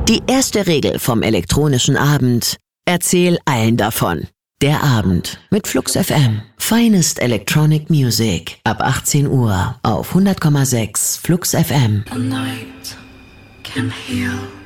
Die erste Regel vom elektronischen Abend: Erzähl allen davon. Der Abend mit Flux FM. Finest Electronic Music. Ab 18 Uhr auf 100,6 Flux FM. The night can heal.